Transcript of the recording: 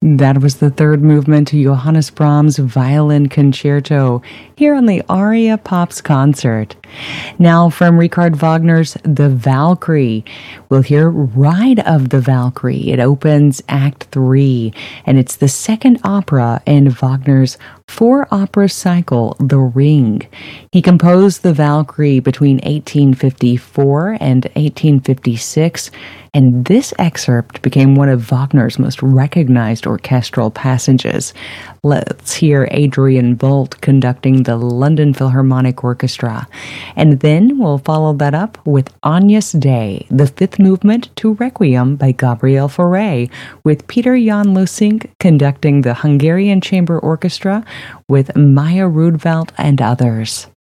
That was the third movement to Johannes Brahms' Violin Concerto here on the Aria Pops concert. Now from Richard Wagner's The Valkyrie, we'll hear Ride of the Valkyrie. It opens Act 3, and it's the second opera in Wagner's four-opera cycle, The Ring. He composed The Valkyrie between 1854 and 1856, and this excerpt became one of Wagner's most recognized orchestral passages. Let's hear Adrian Bolt conducting the London Philharmonic Orchestra. And then we'll follow that up with Agnus Dei, the fifth movement to Requiem by Gabriel Fauré, with Peter Jan Lusink conducting the Hungarian Chamber Orchestra with Maya Rudveld and others.